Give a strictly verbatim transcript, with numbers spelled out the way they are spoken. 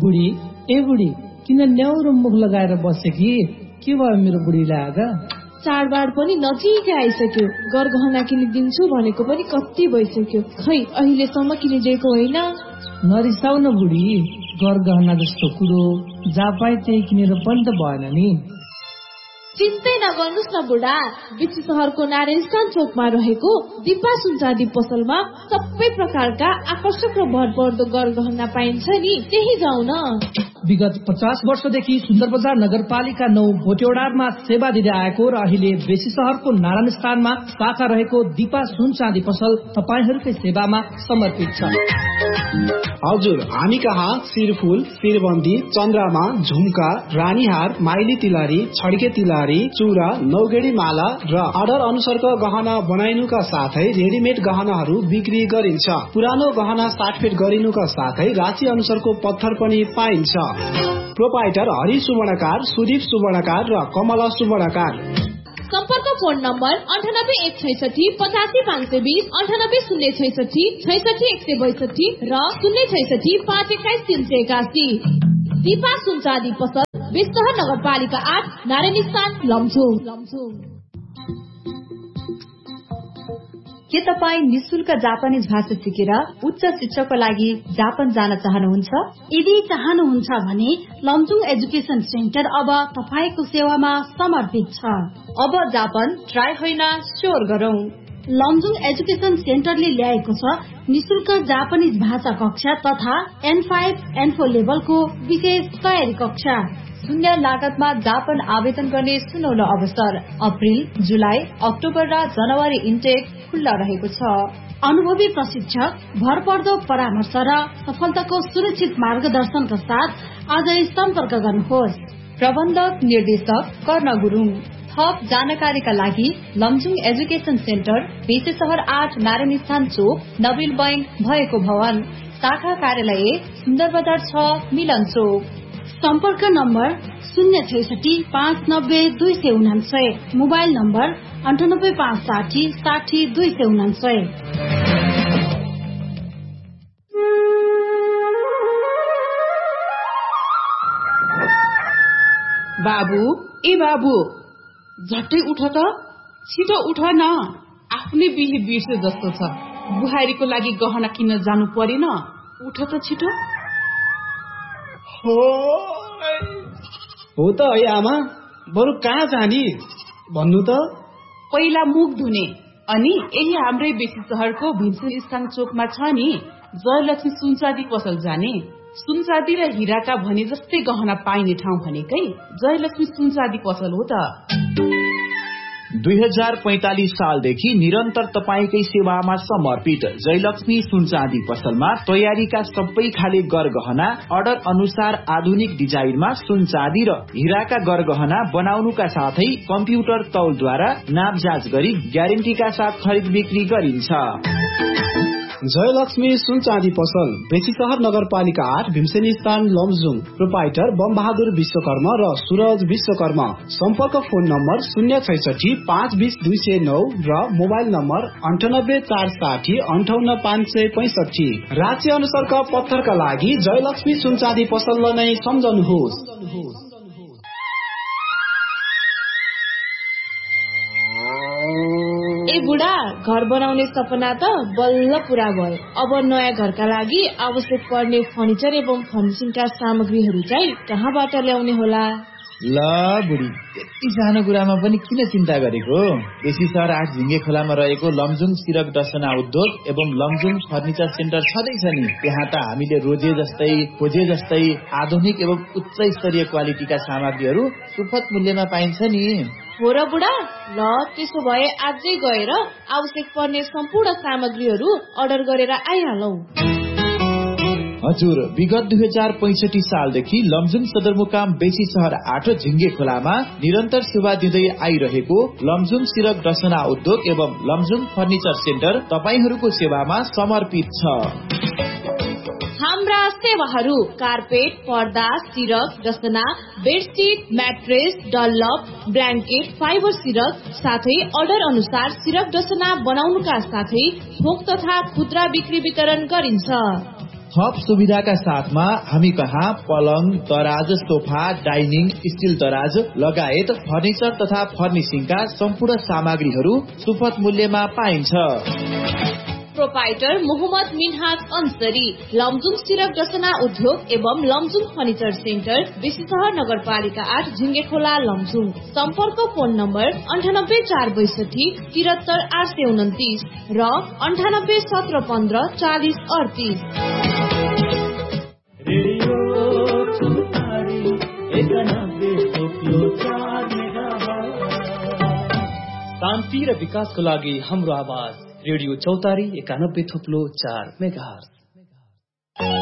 बुढी ए बुढी किन न्याउरो मुख लगाएर बसे कि के भयो मेरो बुढीलाई आज? चाडबाड पनि नजिकै आइसक्यो, गरगहना किनिदिन्छु भनेको पनि कति भइसक्यो, खै अहिलेसम्म किनिदिएको होइन। नरिसाउ न बुढी, गरगहना जस्तो कुरो जहाँ पाए त्यही किनेर पनि त भएन नि। चिन्तै नगर्नुहोस् न बुढा, बिची सहरको नारायणस्थान चोकमा रहेको दिपा सुनचाँदी पसलमा सबै प्रकारका आकर्षक र भरपर्दो गरगहना पाइन्छ नि, त्यही जाउँ न। विगत पचास वर्षदेखि सुन्दर बजार नगरपालिका नौ भोटेओडारमा सेवा दिँदै आएको र अहिले बेसी सहरको नारायण स्थानमा शाखा रहेको दिपा सुन चाँदी पसल तपाईहरूकै सेवामा समर्पित छ। हजुर, हामी कहाँ शिरफुल, शिरबन्दी, चन्द्रमा, झुम्का, रानीहार, माइली तिलहरी, छड्के तिलहरी, चुरा, नौगेडी माला र अर्डर अनुसारको गहना बनाइनुका साथै रेडिमेड गहनाहरू बिक्री गरिन्छ। पुरानो गहना साटफेट गरिनुका साथै राशि अनुसारको पत्थर पनि पाइन्छ। प्रोपाइटर हरि सुवर्णकार, सुदीप सुवर्णकार र कमला सुवर्णकार। सम्पर्क फोन नम्बर अन्ठानब्बे एक छैसठी पचासी पाँच सय बीस, अन्ठानब्बे शून्य छैसठी छैसठी एक सय बैसठी र शून्य छैसठी पाँच एक्काइस तीन सय एकासी। दिपा सुनचाँदी पसल, बेसीसहर नगरपालिका आठ, नारायण स्थान, लमजुङ। के तपाईँ निशुल्क जापानिज भाषा सिकेर उच्च शिक्षाको लागि जापान जान चाहनुहुन्छ? यदि चाहनुहुन्छ भने लमजुङ एजुकेशन सेन्टर अब तपाईको सेवामा समर्पित छ। अब जापान ट्राई होइन स्योर गरौं। लमजुङ एजुकेशन सेन्टरले ल्याएको छ निशुल्क जापानिज भाषा कक्षा तथा एन फाइभ एन फोर लेभलको विशेष तयारी कक्षा। शून्य लागतमा जापान आवेदन गर्ने सुनौलो अवसर। अप्रिल, जुलाई, अक्टोबर र जनवरी इन्टेक खुल्ला रहेको छ। अनुभवी प्रशिक्षक, भरपर्दो परामर्श र सफलताको सुरक्षित मार्गदर्शनका साथ आजै सम्पर्क गर्नुहोस्। प्रबन्धक निर्देशक कर्ण गुरुङ। थप जानकारीका लागि लमजुङ एजुकेशन सेन्टर, बेसी सहर आठ, नारायण स्थान चोक, नबिल बैंक भएको भवन, शाखा कार्यालय सुन्दर बजार छ, मिलन चोक। सम्पर्क नम्बर शून्य छैसठी पाँच नब्बे दुई सय उनान्सय, मोबाइल नम्बर अन्ठानब्बे पाँच साठी साठी दुई सय उनान्सय। बाबु ए बाबु, झट्टै उठ त, छिटो उठ न, आफ्नै बिहे बिर्से जस्तो छ। बुहारीको लागि गहना किन्न जानु परेन, उठ त छिटो। हो त है आमा, बरु कहाँ जाने भन्नु त? पहिला मुख धुने, अनि यही हाम्रै बेसी सहरको भिन्सन स्थान चोकमा छ नि जयलक्ष्मी सुनचाँदी पसल जाने। सुनचाँदी र हिराका भने जस्तै गहना पाइने ठाउँ भनेकै जयलक्ष्मी सुनचाँदी पसल हो त। दुई हजार पैंतालिस सालदेखि निरन्तर तपाईकै सेवामा समर्पित जयलक्ष्मी सुनचाँदी पसलमा तयारीका सबै खाले गरगहना अर्डर अनुसार आधुनिक डिजाइनमा सुनचाँदी र हिराका गरगहना बनाउनुका साथै कम्प्युटर तौलद्वारा नाप जाँच गरी ग्यारेन्टीका साथ खरिद बिक्री गरिन्छ। जयलक्ष्मी सुनचाँदी पसल, बेसी सहर नगरपालिका आठ, भीमसेनी स्थान, लमजुङ। प्रोपाइटर बमबहादुर विश्वकर्मा र सूरज विश्वकर्मा। सम्पर्क फोन नम्बर शून्य छैसठी पाँच बीस दुई सय नौ र मोबाइल नम्बर अन्ठानब्बे चार साठी अन्ठाउन्न पाँच सय पैसठी। राज्य अनुसारका पत्थरका लागि जयलक्ष्मी सुनचाँदी पसललाई नै सम्झनुहोस्। ए बुढा, घर बनाउने सपना त बल्ल पूरा भयो। अब नयाँ घरका लागि आवश्यक पर्ने फर्निचर एवं फर्निसिङका सामग्रीहरू चाहिँ कहाँबाट ल्याउने होला? ल बुढी, त्यति सानो कुरामा पनि किन चिन्ता गरेको? बेसी सहर आठ झिङ्गे खोलामा रहेको लमजुङ सिरक डसना उद्योग एवं लमजुङ फर्निचर सेन्टर छँदैछ नि। त्यहाँ त हामीले रोजे जस्तै खोजे जस्तै आधुनिक एवं उच्च स्तरीय क्वालिटीका सामग्रीहरू सुपथ मूल्यमा पाइन्छ नि। हो र बुढा, ल त्यसो भए आजै गएर आवश्यक पर्ने सम्पूर्ण सामग्रीहरू अर्डर गरेर आइहालौं। हजुर, विगत दुई हजार पैंसठी सालदेखि लमजुङ सदरमुकाम बेसी सहर आठ झिङ्गे खोलामा निरन्तर सेवा दिँदै आइरहेको लमजुङ सिरक डसना उद्योग एवं लमजुङ फर्निचर सेन्टर तपाईहरूको सेवामा समर्पित छ। हाम्रा सेवाहरू कार्पेट, पर्दा, सिरक डसना, bedsheet, mattress, Dunlop, blanket, fibre सिरक साथै अर्डर अनुसार सिरक डसना बनाउनुका साथै थोक तथा खुद्रा बिक्री वितरण गरिन्छ। थप सुविधाका साथमा हामी कहाँ पलङ, दराज, सोफा, डाइनिङ, स्टिल दराज लगायत फर्निचर तथा फर्निसिङका सम्पूर्ण सामग्रीहरू सुपथ मूल्यमा पाइन्छ। प्रोपाइटर मोहम्मद मिनहाज अंसरी, लमजुङ सिरक रचना उद्योग एवं लमजुङ फर्निचर सेन्टर, बेसीसहर नगरपालिका आठ, झिङ्गेखोला, लमजुङ। सम्पर्क फोन नम्बर अन्ठानब्बे चार बैसठी तिहत्तर आठ सय उन्तिस र अन्ठानब्बे सत्र पन्ध्र चालिस अडतिस। शान्ति र विकासको लागि हाम्रो आवाज रेडियो चौतारी एकानब्बे थुप्लो चार मेगाहर्ज।